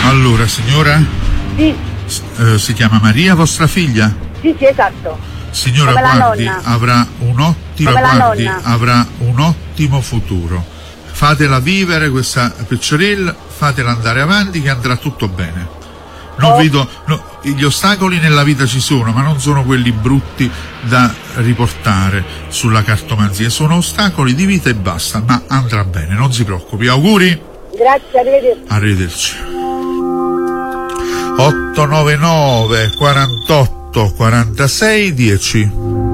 Allora, signora? Sì. Si chiama Maria, vostra figlia? Sì, esatto. Signora, Come la guardi, nonna. avrà un ottimo futuro. Fatela vivere questa picciorella, fatela andare avanti che andrà tutto bene. Gli ostacoli nella vita ci sono, ma non sono quelli brutti da riportare sulla cartomanzia, sono ostacoli di vita e basta, ma andrà bene, non si preoccupi. Auguri? Grazie, arrivederci. Arrivederci. 899 48 46 10.